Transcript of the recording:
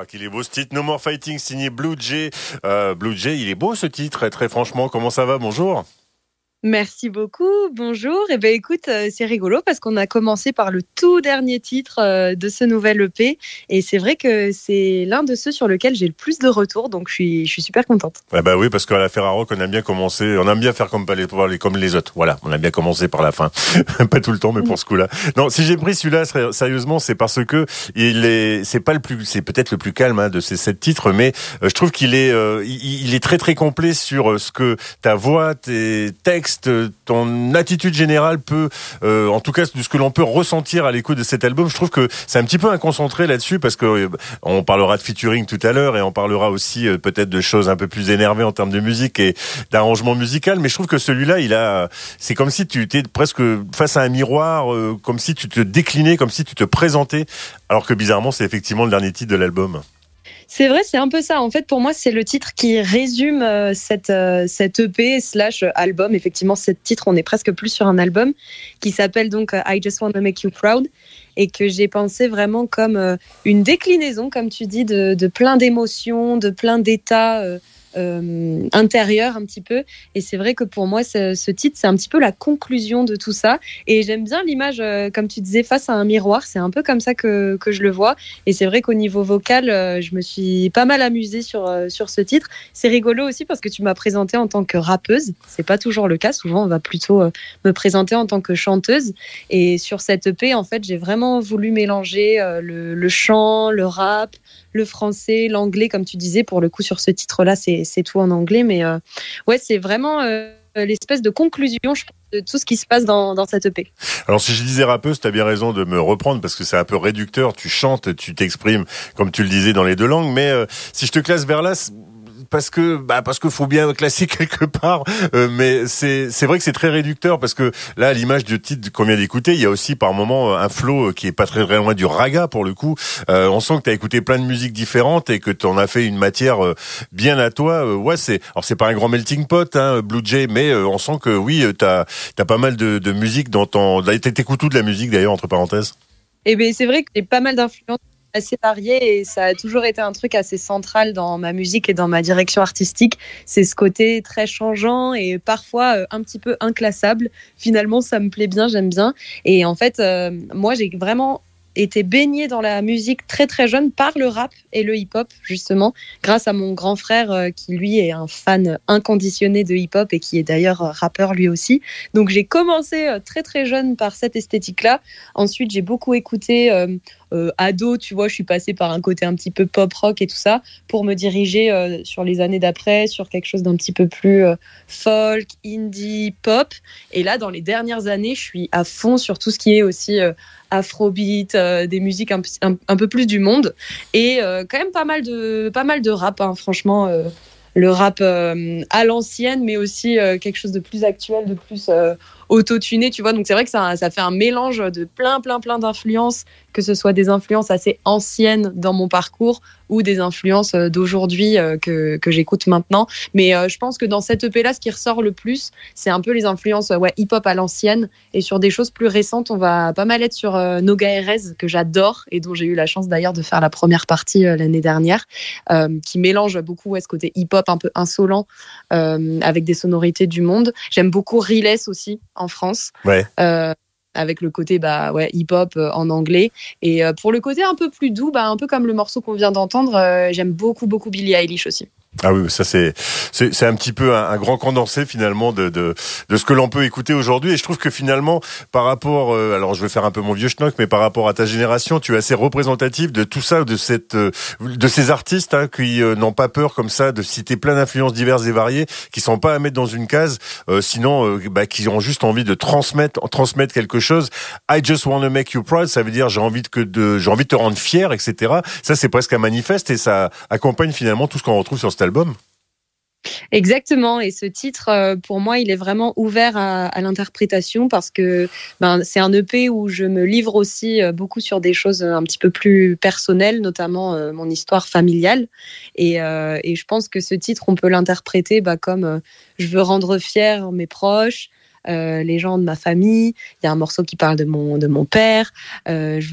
qu'il est beau ce titre. No More Fighting, signé Blue Jay. Blue Jay, il est beau ce titre, très franchement. Comment ça va? Bonjour. Merci beaucoup, bonjour. Eh ben écoute, c'est rigolo parce qu'on a commencé par le tout dernier titre de ce nouvel EP et c'est vrai que c'est l'un de ceux sur lequel j'ai le plus de retours, donc je suis super contente. Ah bah oui, parce qu'à la Ferrarock, on aime bien commencer, on aime bien faire comme les autres. Voilà, on a bien commencé par la fin. Pas tout le temps, mais pour ce coup-là. Non, si j'ai pris celui-là sérieusement, c'est parce que c'est peut-être le plus calme de ces 7 titres, mais je trouve qu'il est, il est très très complet sur ce que ta voix, tes textes, ton attitude générale peut, en tout cas de ce que l'on peut ressentir à l'écoute de cet album. Je trouve que c'est un petit peu un concentré là-dessus parce que on parlera de featuring tout à l'heure et on parlera aussi peut-être de choses un peu plus énervées en termes de musique et d'arrangement musical. Mais je trouve que celui-là, c'est comme si tu étais presque face à un miroir, comme si tu te déclinais, comme si tu te présentais, alors que bizarrement c'est effectivement le dernier titre de l'album. C'est vrai, c'est un peu ça. En fait, pour moi, c'est le titre qui résume cette EP / album. Effectivement, ce titre, on est presque plus sur un album qui s'appelle donc I Just Wanna Make You Proud et que j'ai pensé vraiment comme une déclinaison, comme tu dis, de plein d'émotions, de plein d'états intérieur un petit peu, et c'est vrai que pour moi ce titre c'est un petit peu la conclusion de tout ça, et j'aime bien l'image comme tu disais face à un miroir, c'est un peu comme ça que je le vois, et c'est vrai qu'au niveau vocal je me suis pas mal amusée sur ce titre. C'est rigolo aussi parce que tu m'as présentée en tant que rappeuse, c'est pas toujours le cas, souvent on va plutôt me présenter en tant que chanteuse, et sur cette EP en fait j'ai vraiment voulu mélanger le chant, le rap, le français, l'anglais, comme tu disais. Pour le coup, sur ce titre-là, c'est tout en anglais. Mais ouais, c'est vraiment l'espèce de conclusion, je pense, de tout ce qui se passe dans cette EP. Alors, si je disais rappeuse, t'as bien raison de me reprendre parce que c'est un peu réducteur. Tu chantes, tu t'exprimes, comme tu le disais, dans les deux langues. Mais si je te classe vers là, parce que faut bien classer quelque part, mais c'est vrai que c'est très réducteur parce que là, à l'image du titre qu'on vient d'écouter, il y a aussi par moment un flow qui est pas très loin du raga pour le coup. On sent que t'as écouté plein de musiques différentes et que t'en as fait une matière bien à toi. Ouais, c'est pas un grand melting pot, Blue Jay, mais on sent que oui, t'as pas mal de musique dans t'écoutes tout de la musique d'ailleurs, entre parenthèses. Eh ben c'est vrai que j'ai pas mal d'influences assez varié, et ça a toujours été un truc assez central dans ma musique et dans ma direction artistique. C'est ce côté très changeant et parfois un petit peu inclassable. Finalement, ça me plaît bien, j'aime bien. Et en fait, moi, j'ai vraiment été baignée dans la musique très très jeune par le rap et le hip-hop, justement, grâce à mon grand frère qui lui est un fan inconditionné de hip-hop et qui est d'ailleurs rappeur lui aussi. Donc j'ai commencé très très jeune par cette esthétique-là. Ensuite j'ai beaucoup écouté ado, tu vois, je suis passée par un côté un petit peu pop rock et tout ça pour me diriger sur les années d'après sur quelque chose d'un petit peu plus folk, indie, pop. Et là, dans les dernières années, je suis à fond sur tout ce qui est aussi afrobeat, des musiques un peu plus du monde, et quand même pas mal de rap, franchement, le rap à l'ancienne, mais aussi quelque chose de plus actuel, de plus auto-tuné, tu vois. Donc c'est vrai que ça fait un mélange de plein d'influences, que ce soit des influences assez anciennes dans mon parcours ou des influences d'aujourd'hui que j'écoute maintenant. Mais je pense que dans cette EP-là, ce qui ressort le plus, c'est un peu les influences hip-hop à l'ancienne. Et sur des choses plus récentes, on va pas mal être sur Noga Erez, que j'adore et dont j'ai eu la chance d'ailleurs de faire la première partie l'année dernière, qui mélange beaucoup ce côté hip-hop un peu insolent avec des sonorités du monde. J'aime beaucoup Riles aussi, en France. Ouais. Avec le côté hip-hop en anglais. Et pour le côté un peu plus doux, un peu comme le morceau qu'on vient d'entendre, j'aime beaucoup Billie Eilish aussi. Ah oui, ça c'est un petit peu un grand condensé finalement de ce que l'on peut écouter aujourd'hui, et je trouve que finalement par rapport alors je vais faire un peu mon vieux schnock, mais par rapport à ta génération, tu es assez représentatif de tout ça, de ces artistes qui n'ont pas peur comme ça de citer plein d'influences diverses et variées, qui sont pas à mettre dans une case, sinon qui ont juste envie de transmettre quelque chose. I just wanna make you proud, ça veut dire j'ai envie de te rendre fier, etc. Ça c'est presque un manifeste, et ça accompagne finalement tout ce qu'on retrouve sur cet album. Exactement, et ce titre, pour moi, il est vraiment ouvert à l'interprétation parce que c'est un EP où je me livre aussi beaucoup sur des choses un petit peu plus personnelles, notamment mon histoire familiale. Et je pense que ce titre, on peut l'interpréter comme je veux rendre fiers mes proches, les gens de ma famille. Il y a un morceau qui parle de mon père. Je